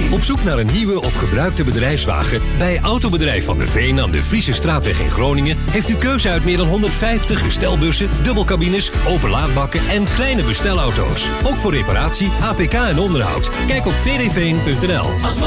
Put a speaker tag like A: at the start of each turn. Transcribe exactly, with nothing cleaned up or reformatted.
A: Op zoek naar een nieuwe of gebruikte bedrijfswagen? Bij Autobedrijf Van der Veen aan de Friese Straatweg in Groningen heeft u keuze uit meer dan honderdvijftig bestelbussen, dubbelcabines, openlaadbakken en kleine bestelauto's. Ook voor reparatie, A P K en onderhoud. Kijk op v d veen punt n l.